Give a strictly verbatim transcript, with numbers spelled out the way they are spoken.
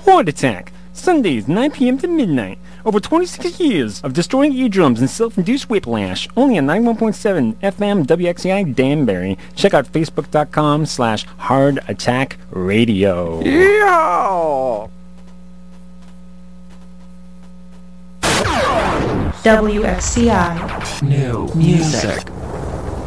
Heart Attack, Sundays, nine p.m. to midnight. Over twenty-six years of destroying eardrums and self-induced whiplash. Only on ninety-one point seven F M W X C I Danbury. Check out facebook.com slash Hard Attack Radio. Yeah! W X C I. New music.